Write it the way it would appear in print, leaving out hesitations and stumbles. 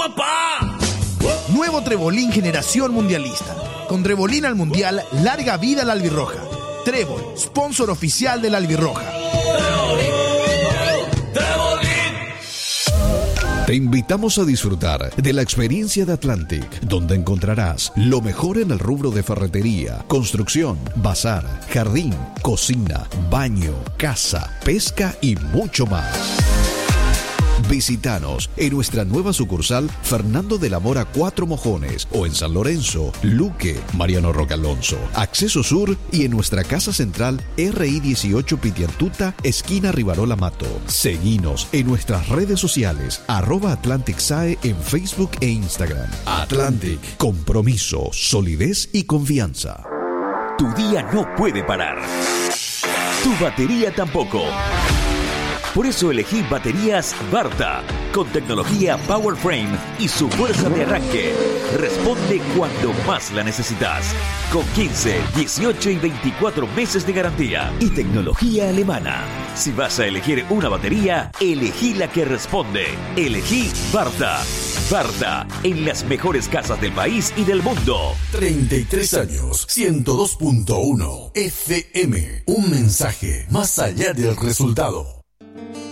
papá! Nuevo Trebolín generación mundialista. Con Trebolín al mundial, larga vida a la albirroja. Trébol, sponsor oficial de la albirroja. Te invitamos a disfrutar de la experiencia de Atlantic, donde encontrarás lo mejor en el rubro de ferretería, construcción, bazar, jardín, cocina, baño, casa, pesca y mucho más. Visítanos en nuestra nueva sucursal Fernando de la Mora 4 Mojones o en San Lorenzo, Luque, Mariano Roque Alonso, Acceso Sur y en nuestra casa central RI 18 Pitiantuta, esquina Rivarola Mato. Seguinos en nuestras redes sociales @AtlanticSAE en Facebook e Instagram. Atlantic, compromiso, solidez y confianza. Tu día no puede parar. Tu batería tampoco. Por eso elegí baterías Varta, con tecnología Power Frame y su fuerza de arranque. Responde cuando más la necesitas. Con 15, 18 y 24 meses de garantía. Y tecnología alemana. Si vas a elegir una batería, elegí la que responde. Elegí Varta. Varta, en las mejores casas del país y del mundo. 33 años, 102.1 FM. Un mensaje más allá del resultado.